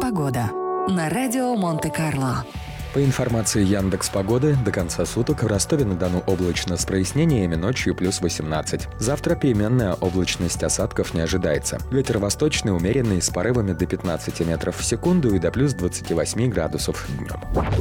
Погода на радио Монте-Карло. По информации Яндекс.Погоды, до конца суток в Ростове-на-Дону облачно с прояснениями, ночью плюс 18. Завтра переменная облачность, осадков не ожидается. Ветер восточный, умеренный, с порывами до 15 метров в секунду и до плюс 28 градусов днем.